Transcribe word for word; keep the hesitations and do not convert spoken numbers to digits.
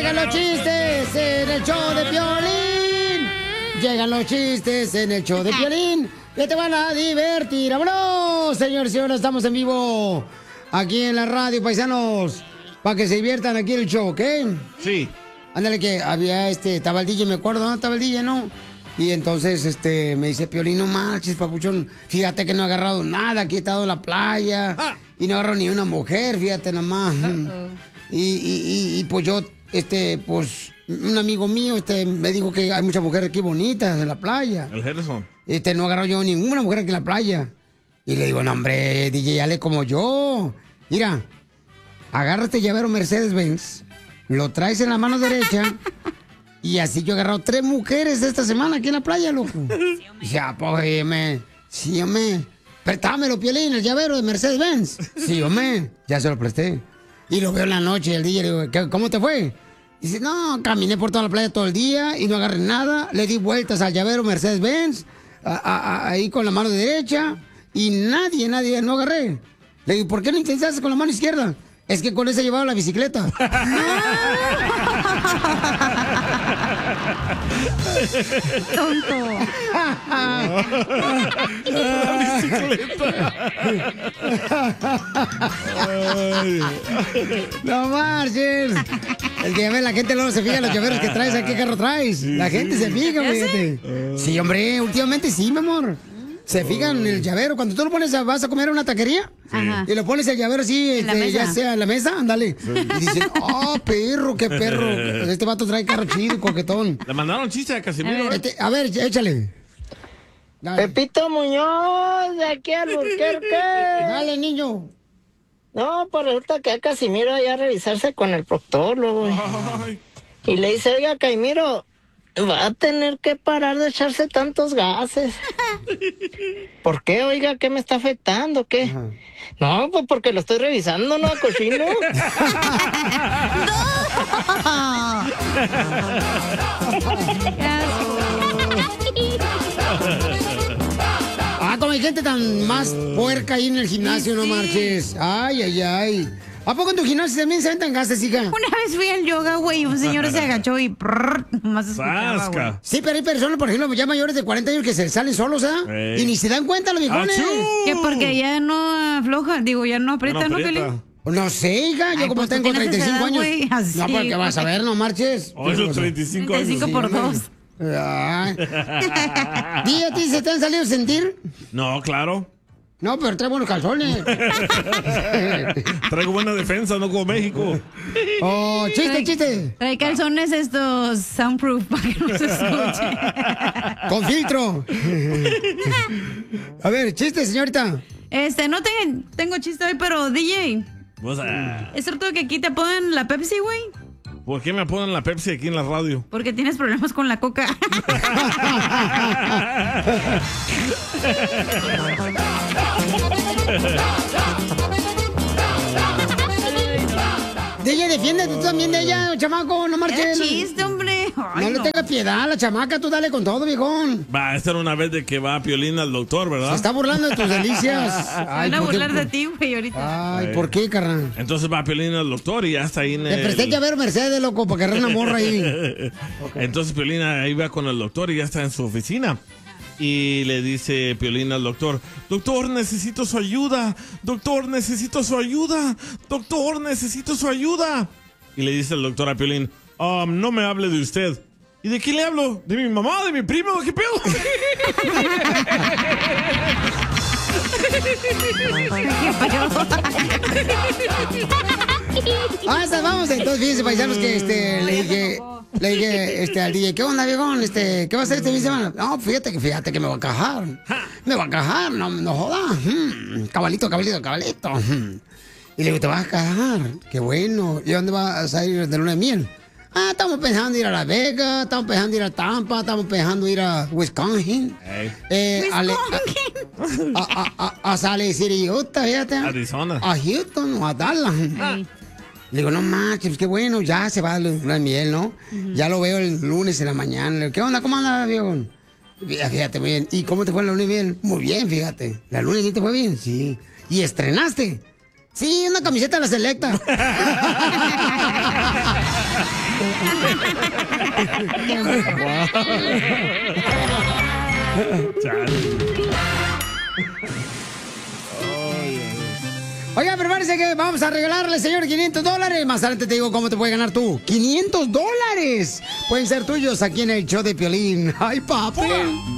Llegan los chistes en el show de Piolín. Llegan los chistes en el show de Piolín. Que te van a divertir. ¡Vámonos! Señores y señores, estamos en vivo aquí en la radio, paisanos. Para que se diviertan aquí en el show, ¿ok? Sí. Ándale, que había este, estaba el D J, me acuerdo, ¿no? Estaba el D J, ¿no? Y entonces, este, me dice, Piolín, no marches, papuchón. Fíjate que no he agarrado nada, aquí he estado en la playa. Ah. Y no agarro ni una mujer, fíjate nomás. Uh-oh. Y, y, y, y pues yo, este, pues, un amigo mío, este, me dijo que hay muchas mujeres aquí bonitas en la playa. El Harrison. Este, no agarro yo ninguna mujer aquí en la playa. Y le digo, no, hombre, D J, dale como yo. Mira, agárrate llavero Mercedes-Benz, lo traes en la mano derecha, y así yo he agarrado tres mujeres esta semana aquí en la playa, loco. Ya, pues, me, sí, hombre, prestámelo, Piolín, el llavero de Mercedes-Benz. Sí, hombre, ya se lo presté. Y lo veo en la noche, el D J, le digo, ¿cómo te fue? Dice, no, caminé por toda la playa todo el día y no agarré nada, le di vueltas al llavero Mercedes-Benz, a, a, a, ahí con la mano derecha, y nadie, nadie, no agarré. Le digo, ¿por qué no intentaste con la mano izquierda? Es que con esa llevaba la bicicleta. Tonto. La bicicleta. No marches. El que ve la gente luego se fija en los llaveros que traes, ¿a qué carro traes? La gente se fija, fíjate. Sí, hombre, últimamente sí, mi amor. Se fijan en el llavero. Cuando tú lo pones, a, vas a comer a una taquería, sí, y lo pones el llavero así, este, ya sea en la mesa, ándale. Sí. Y dicen, oh, perro, qué perro. Este vato trae carro chido, coquetón. Le mandaron chiste a Casimiro. Este, a ver, échale. Dale. Pepito Muñoz, de aquí al Burquerque. Dale, niño. No, pues resulta que a Casimiro allá a revisarse con el proctólogo. Y le dice, oiga, Casimiro, va a tener que parar de echarse tantos gases. ¿Por qué? Oiga, ¿qué me está afectando? ¿Qué? Ajá. No, pues porque lo estoy revisando, ¿no, cochino? Ah, como hay gente tan más puerca ahí en el gimnasio, sí, no marches. Ay, ay, ay. ¿A poco en tu gimnasio también se aventan gases, hija? Una vez fui al yoga, güey, y un señor se agachó y prrr, nomás escuchaba, güey. Sí, pero hay personas, por ejemplo, ya mayores de cuarenta años que se salen solos, ¿eh? Y ni se dan cuenta los viejones. ¡Achú! Que porque ya no afloja, digo, ya no aprieta, ya no, ¿no, aprieta. Peli? No sé, hija, yo Ay, como pues tengo treinta y cinco años. Wey, así, no, porque vas a ver, no marches. Oh, esos treinta y cinco años. treinta y cinco por dos. ¿Y a ti se te han salido a sentir? No, claro. No, pero trae buenos calzones. Traigo buena defensa, no como México. Oh, chiste, trae, chiste. Trae calzones estos soundproof para que no se escuche. Con filtro. A ver, chiste, señorita. Este, no te, tengo chiste hoy, pero D J. Pues, ah. ¿Es cierto que aquí te ponen la Pepsi, güey? ¿Por qué me ponen la Pepsi aquí en la radio? Porque tienes problemas con la coca. De ella, defiéndete tú también de ella, chamaco, no marches. Era chiste, hombre. Ay, no, no le tengas piedad a la chamaca, tú dale con todo, viejón. Va, esta era una vez de que va Piolín al doctor, ¿verdad? Se está burlando de tus delicias. Ay, van a burlar de ti, güey, ahorita. Ay, ¿por qué, carnal? Entonces va Piolín al doctor y ya está ahí en Te el... presté llavero Mercedes, loco, para que agarre una morra ahí. Okay. Entonces Piolín ahí va con el doctor y ya está en su oficina. Y le dice Piolín al doctor, doctor, necesito su ayuda, doctor, necesito su ayuda, doctor, necesito su ayuda. Y le dice el doctor a Piolín, um, no me hable de usted. ¿Y de quién le hablo? ¿De mi mamá? ¿De mi primo? ¿Qué pedo? Ah, esas vamos, entonces fíjense, paisanos, que este, le dije, le dije este, al D J, ¿qué onda, viejón? Este, ¿qué va a hacer este fin de semana? No, fíjate que fíjate que me va a cajar. Me va a cajar, no, no jodas. Hmm, cabalito, cabalito, cabalito. Hmm. Y le digo, ¿te vas a cajar? Qué bueno. ¿Y dónde vas a ir de luna de miel? Ah, estamos pensando ir a Las Vegas, estamos pensando ir a Tampa, estamos pensando ir a Wisconsin. Hey. Eh, Wisconsin. A, a, a, a, a Salt Lake City, Utah, fíjate. Arizona. A Houston o a Dallas. Hey. Le digo, no manches, qué bueno, ya se va la luna de miel, ¿no? Uh-huh. Ya lo veo el lunes en la mañana. Le digo, ¿qué onda? ¿Cómo anda, viejo? Fíjate, muy bien. ¿Y cómo te fue la luna de miel? Muy bien, fíjate. ¿La luna de miel te fue bien? Sí. ¿Y estrenaste? Sí, una camiseta de la Selecta. Oiga, pero parece que vamos a regalarle, señor, quinientos dólares. Más adelante te digo cómo te puedes ganar tú. quinientos dólares pueden ser tuyos aquí en el show de Piolín. ¡Ay, papi!